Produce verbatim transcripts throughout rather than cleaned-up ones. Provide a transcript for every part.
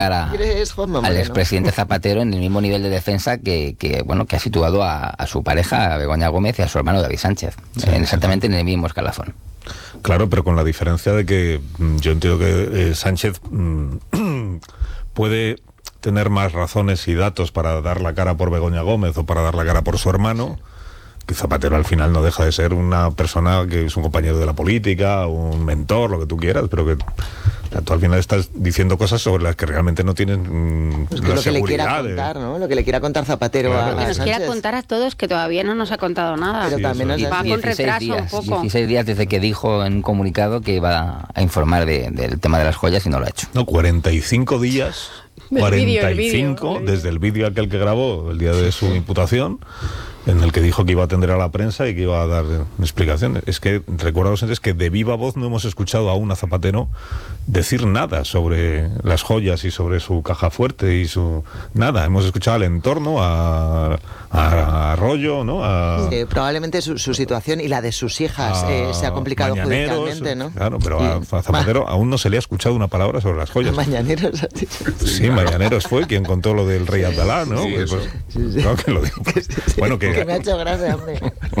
A, al expresidente Zapatero en el mismo nivel de defensa que, que bueno que ha situado a, a su pareja Begoña Gómez y a su hermano David Sánchez, sí, en exactamente en el mismo escalafón. Claro, pero con la diferencia de que yo entiendo que eh, Sánchez mmm, puede tener más razones y datos para dar la cara por Begoña Gómez o para dar la cara por su hermano, que Zapatero al final no deja de ser una persona que es un compañero de la política, un mentor, lo que tú quieras, pero que tú al final estás diciendo cosas sobre las que realmente no tienen pues que la lo que seguridad le quiera de... contar, ¿no? Lo que le quiera contar Zapatero, claro, a, que a nos Sánchez. quiera contar a todos, que todavía no nos ha contado nada. Pero sí, también nos va con retraso días, un poco. dieciséis días desde que dijo en un comunicado que iba a informar de, del tema de las joyas y no lo ha hecho. No, cuarenta y cinco días, cuarenta y cinco, vídeo, el vídeo. desde el vídeo aquel que grabó el día de su imputación, en el que dijo que iba a atender a la prensa y que iba a dar explicaciones. Es que recordaos antes que de viva voz no hemos escuchado aún a Zapatero decir nada sobre las joyas y sobre su caja fuerte y su... nada, hemos escuchado al entorno, a, a, a Rollo, ¿no? A, sí, probablemente su, su situación y la de sus hijas a eh, se ha complicado judicialmente, ¿no? Claro, pero a, a Zapatero aún no se le ha escuchado una palabra sobre las joyas. Mañaneros. Sí, Mañaneros fue quien contó lo del rey Abdalá, ¿no? Sí, pues, eso. pues, claro que lo dijo. Sí, sí. Bueno, que... que me ha hecho gracia, hombre.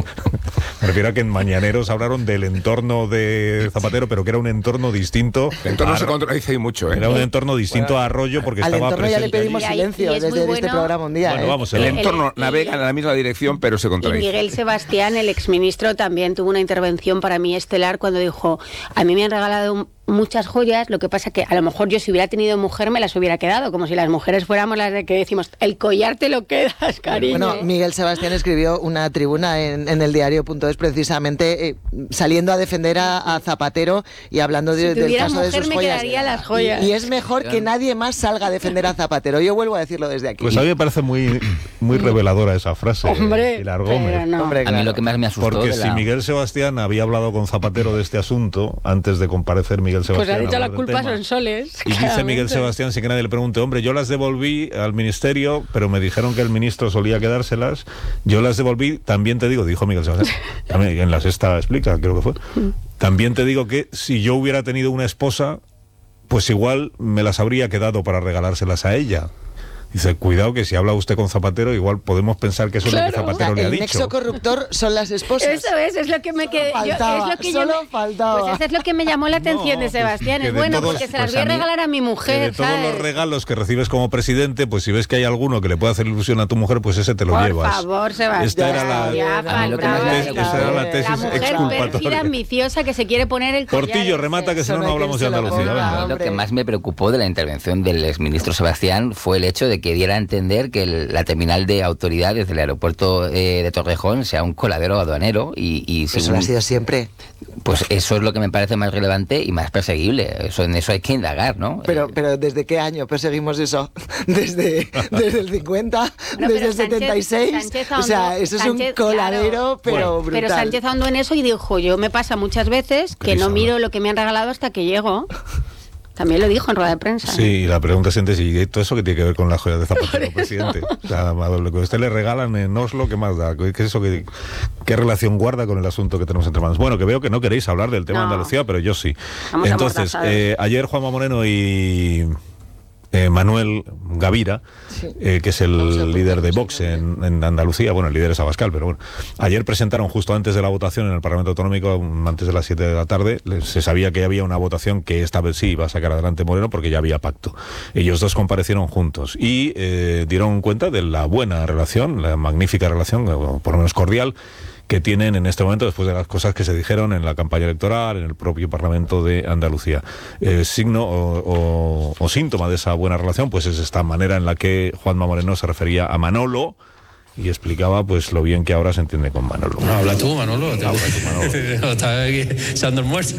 Me refiero a que en Mañaneros hablaron del entorno de Zapatero, pero que era un entorno distinto. El entorno a, se contradice mucho, ¿eh? Era un entorno distinto bueno, a Arroyo porque al estaba entorno ya le presente. pedimos Y ahí- silencio y es muy desde bueno. este programa un día. Bueno, ¿eh? vamos, El el, entorno el- navega en la misma dirección, pero se Y contradice. Miguel Sebastián, el exministro, también tuvo una intervención para mí estelar cuando dijo: a mí me han regalado un- muchas joyas, lo que pasa que a lo mejor yo si hubiera tenido mujer me las hubiera quedado, como si las mujeres fuéramos las de que decimos, el collar te lo quedas, cariño. Bueno, Miguel Sebastián escribió una tribuna en, en el diario punto es precisamente eh, saliendo a defender a, a Zapatero y hablando de, Si del tuviera caso de mujer, sus me joyas. quedaría las joyas. Y, y es mejor que nadie más salga a defender a Zapatero. Yo vuelvo a decirlo desde aquí. Pues a mí me parece muy, muy reveladora esa frase. Hombre, Pilar pero Gómez. no. Hombre, A mí claro. lo que más me asustó Porque de si la... Miguel Sebastián había hablado con Zapatero de este asunto antes de comparecer Miguel Pues Sebastián. ha dicho a la hablar del culpa tema, son soles. y dice Miguel Sebastián, sin que nadie le pregunte, hombre, yo las devolví al ministerio, pero me dijeron que el ministro solía quedárselas. Yo las devolví, también te digo, dijo Miguel Sebastián, también en la sexta explica, creo que fue. También te digo que si yo hubiera tenido una esposa, pues igual me las habría quedado para regalárselas a ella. Dice, cuidado que si habla usted con Zapatero, igual podemos pensar que eso Claro. es lo que O sea, Zapatero le ha el dicho. nexo corruptor son las esposas. Eso es, es lo que me quedé. yo- faltaba, es lo que solo yo me- faltaba. Pues eso es lo que me llamó la atención No, de Sebastián. pues, es que de bueno, todos- porque se las pues voy a a mí- regalar a mi Que mujer, de todos ¿sabes? los regalos que recibes como presidente, pues si ves que hay alguno que le puede hacer ilusión a tu mujer, pues ese te lo Por llevas. favor, Sebastián. Esta era la, Ya, a mí lo que más me bravo, preocupa- esa era la la tesis mujer exculpatoria. pérfida, ambiciosa, que se quiere poner el collar Portillo, ese. remata que si no, Eso no no hay hablamos de quien se lo Andalucía. ponga. venga. Lo que hombre. más me preocupó de la intervención del exministro Sebastián fue el hecho de que diera a entender que el- la terminal de autoridades del aeropuerto eh, de Torrejón sea un coladero aduanero y, y Eso según- lo ha sido siempre. pues eso es lo que me parece más relevante y más perseguible. Eso, en eso hay que indagar, ¿no? Pero, Eh, pero ¿desde qué año perseguimos eso? ¿Desde, desde el cincuenta? Bueno, ¿Desde pero el setenta y seis? Sánchez- Sánchez O sea, ahondó- eso es Sánchez, un coladero, claro. pero Bueno. brutal. Pero Sánchez ahondó en eso y dijo, yo me pasa muchas veces que Risa, no miro ¿no? lo que me han regalado hasta que llego. También lo dijo en rueda de prensa. Sí, y la pregunta siguiente es, ¿y todo eso qué tiene que ver con las joyas de Zapatero, presidente? O sea, a lo que a usted le regalan en Oslo, ¿qué más da? ¿Qué, es eso que, ¿Qué relación guarda con el asunto que tenemos entre manos? Bueno, que veo que no queréis hablar del tema No. de Andalucía, pero yo sí. Estamos Entonces, amordazados. eh, ayer Juanma Moreno y eh, Manuel Gavira, eh, que es el líder de Vox en, en Andalucía, bueno, el líder es Abascal, pero bueno, ayer presentaron justo antes de la votación en el Parlamento Autonómico, antes de las siete de la tarde, se sabía que había una votación que esta vez sí iba a sacar adelante Moreno porque ya había pacto. Ellos dos comparecieron juntos y eh, dieron cuenta de la buena relación, la magnífica relación, o por lo menos cordial, que tienen en este momento después de las cosas que se dijeron en la campaña electoral, en el propio Parlamento de Andalucía. Eh, signo o, o, o síntoma de esa buena relación pues es esta manera en la que Juanma Moreno se refería a Manolo y explicaba pues lo bien que ahora se entiende con Manolo. No, habla tú, Manolo. Te Habla tú, Manolo. Está aquí echando el muerto.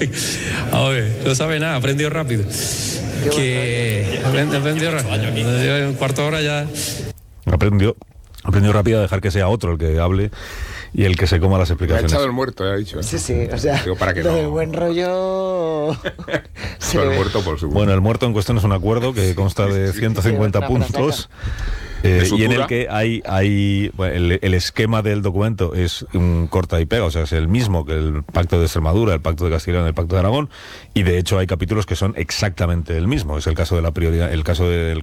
A ver, no sabe nada, aprendió rápido. Que aprendió, aprendió rápido. En cuarto de hora ya. Aprendió, aprendió rápido a dejar que sea otro el que hable y el que se coma las Me ha explicaciones. echado el muerto, ya ha dicho. ¿eh? Sí, sí, o sea, Digo, para que lo no. del buen rollo... se Todo el ve. muerto, por supuesto. Bueno, el muerto en cuestión es un acuerdo que consta de ciento cincuenta Sí, otra puntos Eh, y en el que hay, hay bueno, el, el esquema del documento es un corta y pega, o sea, es el mismo que el Pacto de Extremadura, el Pacto de Castilla y León, el Pacto de Aragón, y de hecho hay capítulos que son exactamente el mismo. Es el caso de la prioridad, el caso del